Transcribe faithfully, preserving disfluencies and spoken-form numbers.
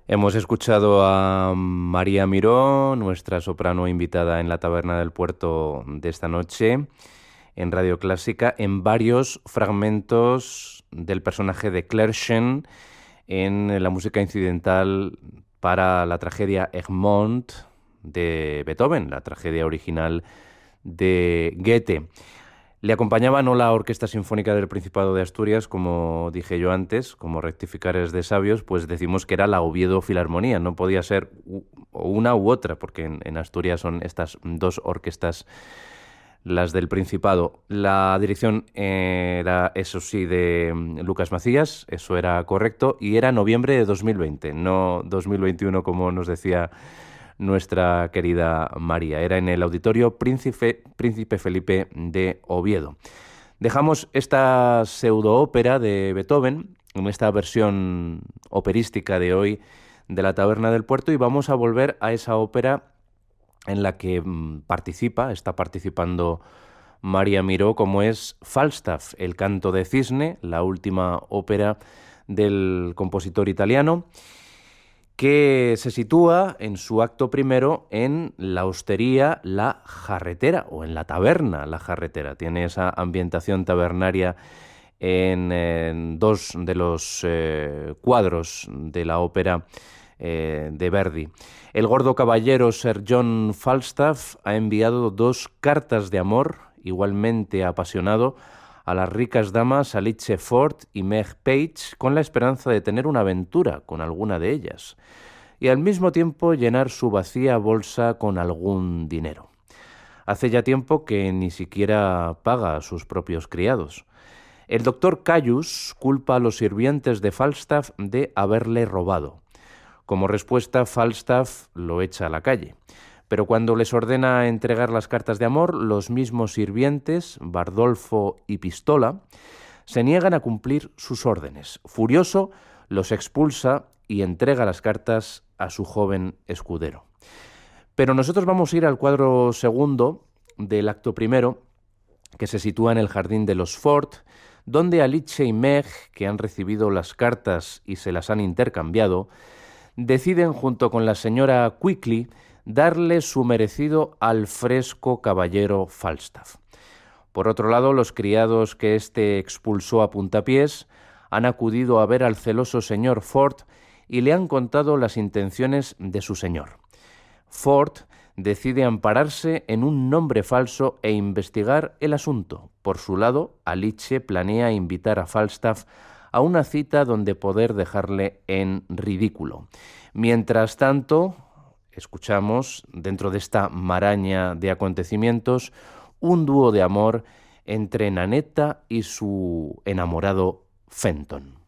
Hemos escuchado a María Miró, nuestra soprano invitada en la Taberna del Puerto de esta noche, en Radio Clásica, en varios fragmentos del personaje de Clerchen en la música incidental para la tragedia Egmont de Beethoven, la tragedia original de Goethe. Le acompañaba no la Orquesta Sinfónica del Principado de Asturias, como dije yo antes, como rectificares de sabios, pues decimos que era la Oviedo Filarmonía, no podía ser una u otra, porque en, en Asturias son estas dos orquestas las del Principado. La dirección era, eso sí, de Lucas Macías, eso era correcto, y era noviembre de dos mil veinte, no dos mil veintiuno como nos decía nuestra querida María. Era en el Auditorio Príncipe, Príncipe Felipe de Oviedo. Dejamos esta pseudo-ópera de Beethoven, en esta versión operística de hoy de la Taberna del Puerto, y vamos a volver a esa ópera en la que participa, está participando María Miró, como es Falstaff, el canto de cisne, la última ópera del compositor italiano, que se sitúa en su acto primero en la hostería La Jarretera, o en la taberna La Jarretera. Tiene esa ambientación tabernaria en, en dos de los eh, cuadros de la ópera eh, de Verdi. El gordo caballero Sir John Falstaff ha enviado dos cartas de amor, igualmente apasionado, a las ricas damas Alice Ford y Meg Page, con la esperanza de tener una aventura con alguna de ellas y al mismo tiempo llenar su vacía bolsa con algún dinero. Hace ya tiempo que ni siquiera paga a sus propios criados. El doctor Callus culpa a los sirvientes de Falstaff de haberle robado. Como respuesta, Falstaff lo echa a la calle. Pero cuando les ordena entregar las cartas de amor, los mismos sirvientes, Bardolfo y Pistola, se niegan a cumplir sus órdenes. Furioso, los expulsa y entrega las cartas a su joven escudero. Pero nosotros vamos a ir al cuadro segundo del acto primero, que se sitúa en el jardín de los Ford, donde Alice y Meg, que han recibido las cartas y se las han intercambiado, deciden junto con la señora Quickly darle su merecido al fresco caballero Falstaff. Por otro lado, los criados que éste expulsó a puntapiés han acudido a ver al celoso señor Ford y le han contado las intenciones de su señor. Ford decide ampararse en un nombre falso e investigar el asunto. Por su lado, Alice planea invitar a Falstaff a una cita donde poder dejarle en ridículo. Mientras tanto, escuchamos, dentro de esta maraña de acontecimientos, un dúo de amor entre Nanetta y su enamorado Fenton.